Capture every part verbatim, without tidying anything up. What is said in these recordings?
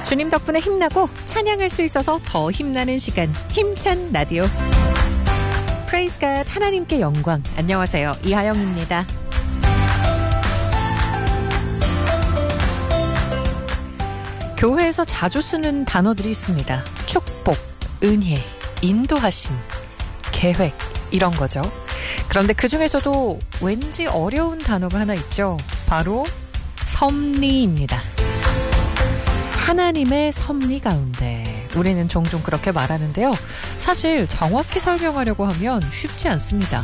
주님 덕분에 힘나고 찬양할 수 있어서 더 힘나는 시간, 힘찬 라디오. Praise God, 하나님께 영광. 안녕하세요, 이하영입니다. 교회에서 자주 쓰는 단어들이 있습니다. 축복, 은혜, 인도하심, 계획, 이런 거죠. 그런데 그 중에서도 왠지 어려운 단어가 하나 있죠. 바로 섭리입니다. 하나님의 섭리 가운데, 우리는 종종 그렇게 말하는데요. 사실 정확히 설명하려고 하면 쉽지 않습니다.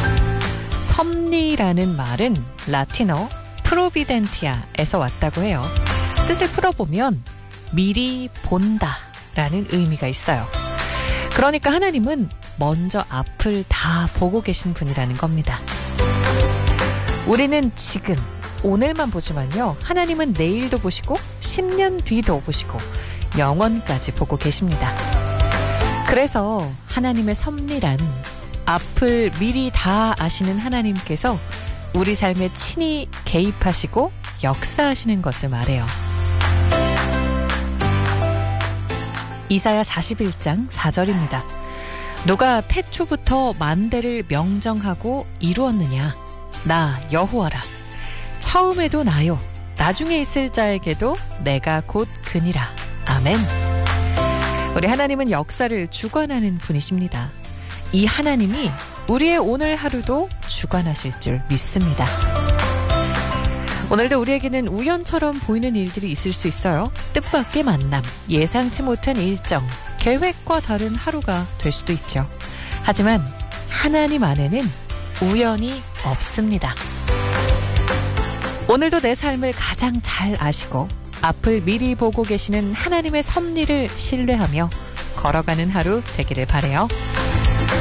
섭리라는 말은 라틴어 프로비덴티아에서 왔다고 해요. 뜻을 풀어보면 미리 본다 라는 의미가 있어요. 그러니까 하나님은 먼저 앞을 다 보고 계신 분이라는 겁니다. 우리는 지금, 오늘만 보지만요, 하나님은 내일도 보시고 십 년 뒤도 보시고 영원까지 보고 계십니다. 그래서 하나님의 섭리란 앞을 미리 다 아시는 하나님께서 우리 삶에 친히 개입하시고 역사하시는 것을 말해요. 이사야 사십일 장 사 절입니다. 누가 태초부터 만대를 명정하고 이루었느냐? 나 여호와라. 처음에도 나요, 나중에 있을 자에게도 내가 곧 그니라. 아멘. 우리 하나님은 역사를 주관하는 분이십니다. 이 하나님이 우리의 오늘 하루도 주관하실 줄 믿습니다. 오늘도 우리에게는 우연처럼 보이는 일들이 있을 수 있어요. 뜻밖의 만남, 예상치 못한 일정, 계획과 다른 하루가 될 수도 있죠. 하지만 하나님 안에는 우연이 없습니다. 오늘도 내 삶을 가장 잘 아시고 앞을 미리 보고 계시는 하나님의 섭리를 신뢰하며 걸어가는 하루 되기를 바라요.